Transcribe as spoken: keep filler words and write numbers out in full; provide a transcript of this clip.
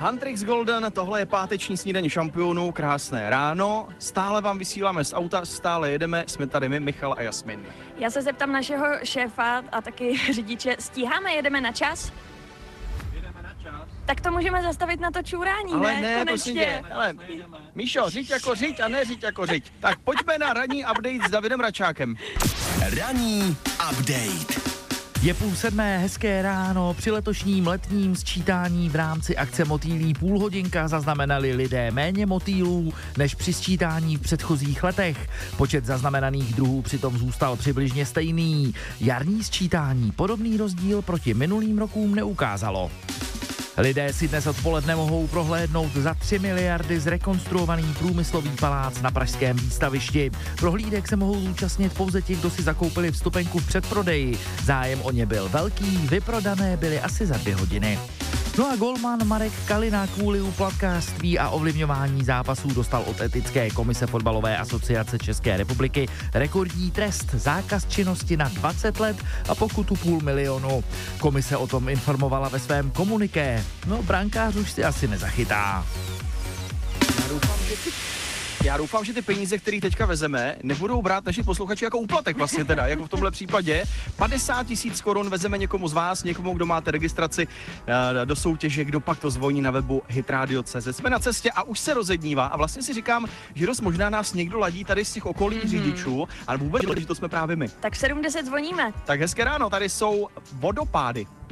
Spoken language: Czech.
Huntrix Golden, tohle je páteční snídaně šampionů, krásné ráno. Stále vám vysíláme z auta, stále jedeme, jsme tady my, Michal a Jasmin. Já se zeptám našeho šéfa a taky řidiče, stíháme, jedeme na čas? Jedeme na čas. Tak to můžeme zastavit na to čurání, Ale ne? ne, prosím tě, hele, Míšo, řiď jako řiď a ne řiď jako řiď. Tak pojďme na ranní update s Davidem Račákem. Ranní update. Je půl sedmé, hezké ráno. Při letošním letním sčítání v rámci akce Motýlí půlhodinka zaznamenali lidé méně motýlů než při sčítání v předchozích letech. Počet zaznamenaných druhů přitom zůstal přibližně stejný. Jarní sčítání podobný rozdíl proti minulým rokům neukázalo. Lidé si dnes odpoledne mohou prohlédnout za tři miliardy zrekonstruovaný průmyslový palác na pražském výstavišti. Prohlídek se mohou zúčastnit pouze ti, kdo si zakoupili vstupenku v předprodeji. Zájem o ně byl velký, vyprodané byly asi za dvě hodiny. No a golman Marek Kalina kvůli úplatkářství a ovlivňování zápasů dostal od etické komise fotbalové asociace České republiky rekordní trest, zákaz činnosti na dvacet let a pokutu půl milionu. Komise o tom informovala ve svém komuniké. No, brankář už si asi nezachytá. Já doufám, že ty, já doufám, že ty peníze, které teďka vezeme, nebudou brát naši posluchači jako úplatek vlastně teda, jako v tomhle případě. padesát tisíc korun vezeme někomu z vás, někomu, kdo máte registraci uh, do soutěže, kdo pak to zvoní na webu hitradio tečka cé zet. Jsme na cestě a už se rozednívá a vlastně si říkám, že dost možná nás někdo ladí tady z těch okolních mm-hmm. řidičů, ale vůbec, že to jsme právě my. Tak v sedm deset zvoníme. Tak hezké ráno, tady jsou vodopády.